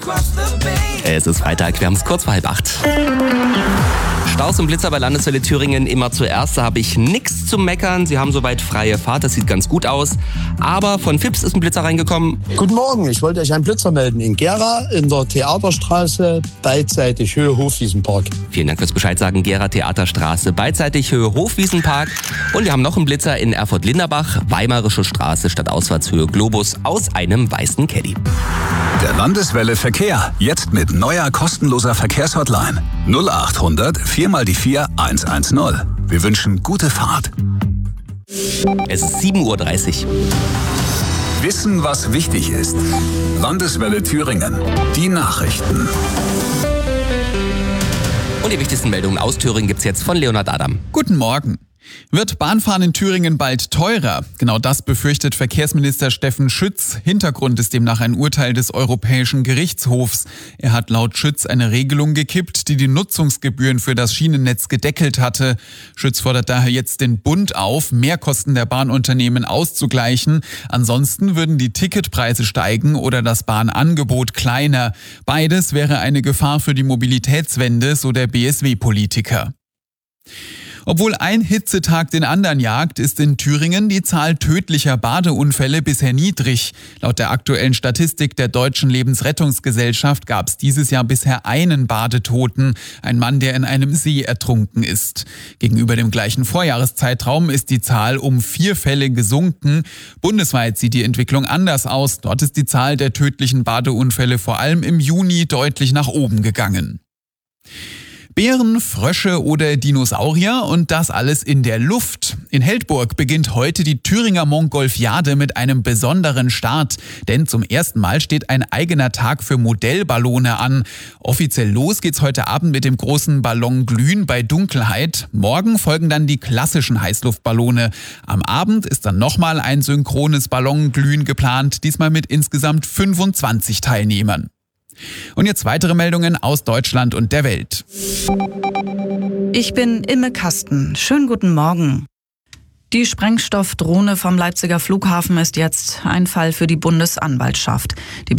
Es ist Freitag, wir haben es kurz vor 7:30. Staus und Blitzer bei Landeswelle Thüringen immer zuerst. Da habe ich nichts zu meckern. Sie haben soweit freie Fahrt, das sieht ganz gut aus. Aber von Fips ist ein Blitzer reingekommen. Guten Morgen, ich wollte euch einen Blitzer melden in Gera, in der Theaterstraße, beidseitig Höhe Hofwiesenpark. Vielen Dank fürs Bescheid sagen. Gera Theaterstraße, beidseitig Höhe Hofwiesenpark. Und wir haben noch einen Blitzer in Erfurt-Linderbach, Weimarische Straße statt Ausfahrtshöhe Globus aus einem weißen Caddy. Der Landeswelle Verkehr, jetzt mit neuer kostenloser Verkehrshotline. 0800 4x4 110. Wir wünschen gute Fahrt. Es ist 7:30 Uhr. Wissen, was wichtig ist. Landeswelle Thüringen. Die Nachrichten. Und die wichtigsten Meldungen aus Thüringen gibt's jetzt von Leonhard Adam. Guten Morgen. Wird Bahnfahren in Thüringen bald teurer? Genau das befürchtet Verkehrsminister Steffen Schütz. Hintergrund ist demnach ein Urteil des Europäischen Gerichtshofs. Er hat laut Schütz eine Regelung gekippt, die die Nutzungsgebühren für das Schienennetz gedeckelt hatte. Schütz fordert daher jetzt den Bund auf, Mehrkosten der Bahnunternehmen auszugleichen. Ansonsten würden die Ticketpreise steigen oder das Bahnangebot kleiner. Beides wäre eine Gefahr für die Mobilitätswende, so der BSW-Politiker. Obwohl ein Hitzetag den anderen jagt, ist in Thüringen die Zahl tödlicher Badeunfälle bisher niedrig. Laut der aktuellen Statistik der Deutschen Lebensrettungsgesellschaft gab es dieses Jahr bisher einen Badetoten, ein Mann, der in einem See ertrunken ist. Gegenüber dem gleichen Vorjahreszeitraum ist die Zahl um 4 Fälle gesunken. Bundesweit sieht die Entwicklung anders aus. Dort ist die Zahl der tödlichen Badeunfälle vor allem im Juni deutlich nach oben gegangen. Bären, Frösche oder Dinosaurier und das alles in der Luft. In Heldburg beginnt heute die Thüringer Montgolfiade mit einem besonderen Start. Denn zum ersten Mal steht ein eigener Tag für Modellballone an. Offiziell los geht's heute Abend mit dem großen Ballon Glühen bei Dunkelheit. Morgen folgen dann die klassischen Heißluftballone. Am Abend ist dann nochmal ein synchrones Ballonglühen geplant, diesmal mit insgesamt 25 Teilnehmern. Und jetzt weitere Meldungen aus Deutschland und der Welt. Ich bin Imme Kasten. Schönen guten Morgen. Die Sprengstoffdrohne vom Leipziger Flughafen ist jetzt ein Fall für die Bundesanwaltschaft. Die